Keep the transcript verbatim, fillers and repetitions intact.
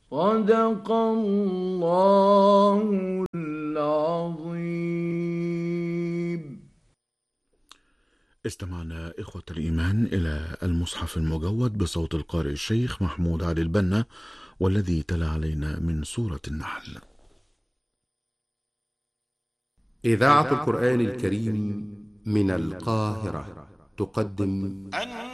صدق الله العظيم. استمعنا إخوة الإيمان إلى المصحف المجود بصوت القارئ الشيخ محمود علي البنا، والذي تلا علينا من سورة النحل. إذاعة القرآن الكريم من القاهرة تقدم